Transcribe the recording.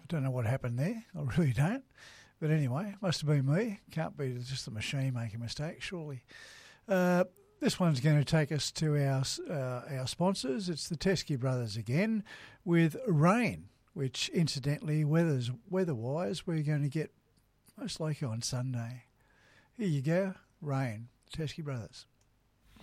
Don't know what happened there. I really don't. But anyway, must have been me. Can't be just the machine making mistakes, surely. This one's going to take us to our sponsors. It's the Teskey Brothers again with Rain, which incidentally, weather-wise, we're going to get most likely on Sunday. Here you go, Rain, Teskey Brothers.